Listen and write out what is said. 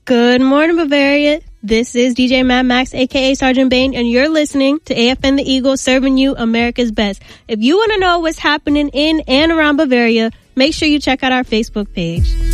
Good morning, Bavaria. This is DJ Mad Max, a.k.a. Sergeant Bane, and you're listening to AFN The Eagle, serving you America's best. If you want to know what's happening in and around Bavaria, make sure you check out our Facebook page.